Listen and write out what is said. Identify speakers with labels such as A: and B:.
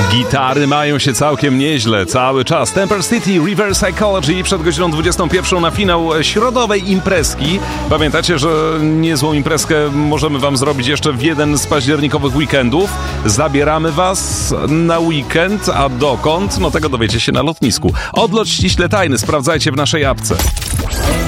A: Gitary mają się całkiem nieźle cały czas. Temper City, Reverse Psychology przed godziną 21 na finał środowej imprezki. Pamiętacie, że niezłą imprezkę możemy wam zrobić jeszcze w jeden z październikowych weekendów. Zabieramy was na weekend, a dokąd? No tego dowiecie się na lotnisku. Odlot ściśle tajny, sprawdzajcie w naszej apce.